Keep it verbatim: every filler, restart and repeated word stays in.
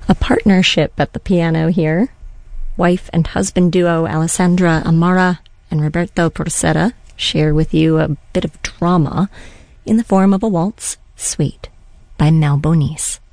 A partnership at the piano here. Wife and husband duo Alessandra Amara and Roberto Porcetta share with you a bit of drama in the form of a waltz, Sweet, by Mel Bonis.